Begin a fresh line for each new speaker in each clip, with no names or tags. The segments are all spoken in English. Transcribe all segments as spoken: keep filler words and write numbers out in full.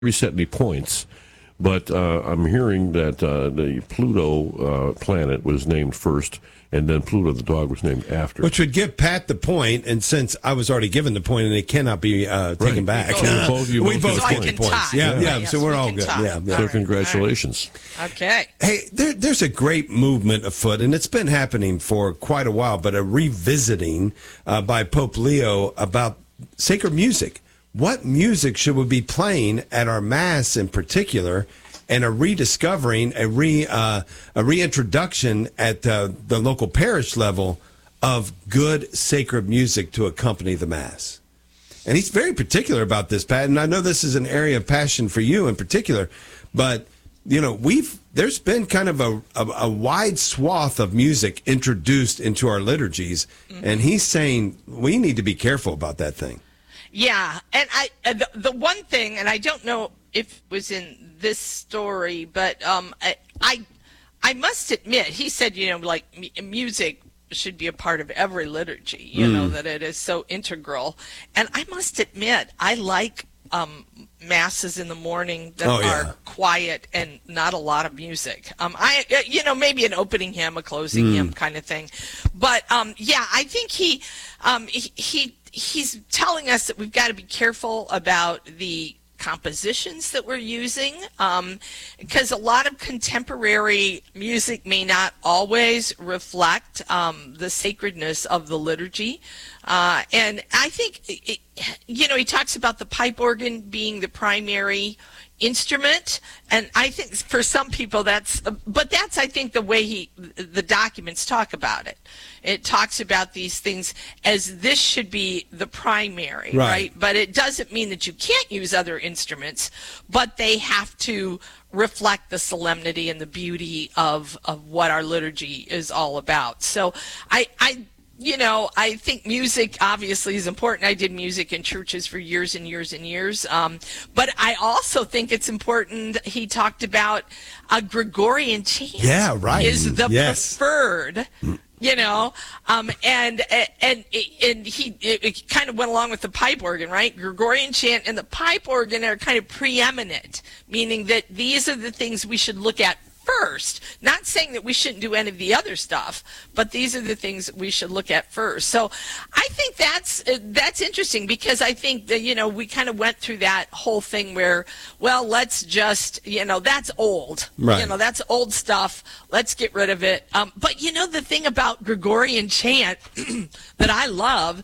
reset any points. But uh, I'm hearing that uh, the Pluto uh, planet was named first, and then Pluto the dog was named after.
Which would give Pat the point, and since I was already given the point, and it cannot be uh, taken
right.
back.
Oh, both, you
we
both
both
get
get
points.
points. Yeah, yeah. yeah.
Yes,
so we're
we
all
can
good.
tie.
Yeah, yeah.
So
All
congratulations.
Right. Okay.
Hey, there, there's a great movement afoot, and it's been happening for quite a while, but a revisiting uh, by Pope Leo about sacred music. What music should we be playing at our Mass in particular, and a rediscovering, a re uh, a reintroduction at uh, the local parish level of good sacred music to accompany the Mass? And he's very particular about this, Pat, and I know this is an area of passion for you in particular, but you know, we've there's been kind of a, a, a wide swath of music introduced into our liturgies, mm-hmm. and he's saying we need to be careful about that thing.
Yeah, and I uh, the, the one thing, and I don't know if it was in this story, but um, I, I I must admit, he said, you know, like m- music should be a part of every liturgy, you mm. know, that it is so integral. And I must admit, I like um, masses in the morning that
oh, yeah.
are quiet and not a lot of music. Um, I, you know, maybe an opening hymn, a closing mm. hymn kind of thing. But um, yeah, I think he, um, he, he, he's telling us that we've got to be careful about the compositions that we're using, um, because a lot of contemporary music may not always reflect um, the sacredness of the liturgy. Uh, and I think, it, you know, he talks about the pipe organ being the primary instrument, and I think for some people that's, but that's, I think, the way he, the documents talk about it. It talks about these things as this should be the primary, right? right? But it doesn't mean that you can't use other instruments, but they have to reflect the solemnity and the beauty of, of what our liturgy is all about. So I, I, you know, I think music obviously is important. I did music in churches for years and years and years. Um, but I also think it's important. He talked about a Gregorian chant.
Yeah, right.
Is the
yes.
preferred. You know, um, and and and he it, it kind of went along with the pipe organ, right? Gregorian chant and the pipe organ are kind of preeminent, meaning that these are the things we should look at first. Not saying that we shouldn't do any of the other stuff, but these are the things we should look at first. So I think that's uh, that's interesting, because I think that, you know, we kind of went through that whole thing where, well, let's just, you know, that's old.
Right.
You know, that's old stuff. Let's get rid of it. Um, but, you know, the thing about Gregorian chant that I love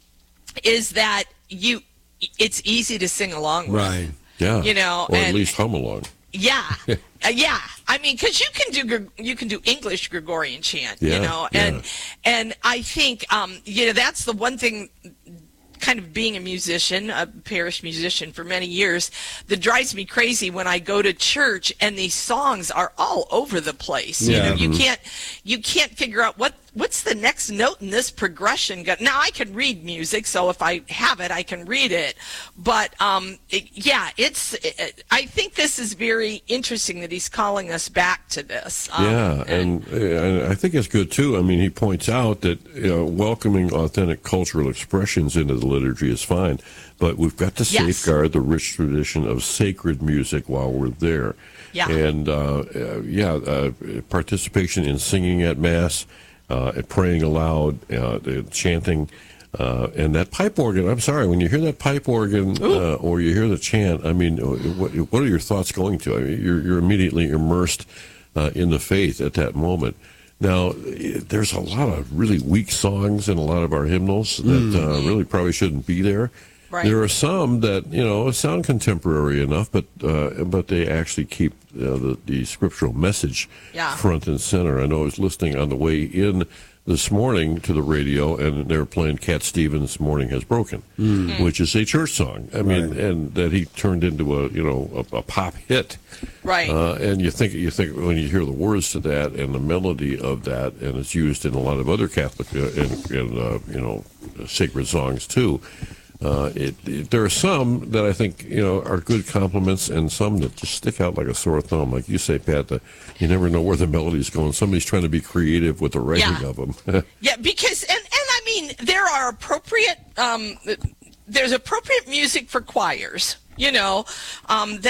is that you it's easy to sing along with.
Right.
Yeah.
You know,
or
and,
at least hum along.
Yeah, uh, yeah. I mean, because you can do you can do English Gregorian chant,
yeah,
you know,
yeah.
and and I think um, you know, that's the one thing. Kind of being a musician, a parish musician for many years, that drives me crazy when I go to church and these songs are all over the place.
Yeah.
You know, you
Mm-hmm.
can't you can't figure out what what's the next note in this progression. Now I can read music, so if I have it, I can read it. But um, it, yeah, it's. It, I think this is very interesting that he's calling us back to this. Um,
yeah, and, and I think it's good too. I mean, he points out that, you know, welcoming authentic cultural expressions into the liturgy is fine, but we've got to
Yes.
safeguard the rich tradition of sacred music while we're there.
Yeah.
And uh, uh, yeah, uh, participation in singing at Mass, uh, at praying aloud, uh, the chanting, uh, and that pipe organ. I'm sorry, when you hear that pipe organ uh, or you hear the chant, I mean, what, what are your thoughts going to? I mean, you're, you're immediately immersed uh, in the faith at that moment. Now, there's a lot of really weak songs in a lot of our hymnals that
Mm.
uh, really probably shouldn't be there.
Right.
There are some that, you know, sound contemporary enough, but uh, but they actually keep uh, the, the scriptural message
Yeah.
front and center. I know I was listening on the way in this morning to the radio, and they were playing Cat Stevens' "Morning Has Broken,"
Mm.
which is a church song. I mean,
Right.
and that he turned into a, you know, a, a pop hit.
Right.
Uh, and you think you think when you hear the words to that and the melody of that, and it's used in a lot of other Catholic uh, and, and uh, you know, sacred songs too. Uh, it, it, there are some that I think, you know, are good compliments, and some that just stick out like a sore thumb. Like you say, Pat, the, you never know where the melody's going. Somebody's trying to be creative with the writing
Yeah.
of them.
Yeah, because and and I mean, there are appropriate um, there's appropriate music for choirs. you know, um,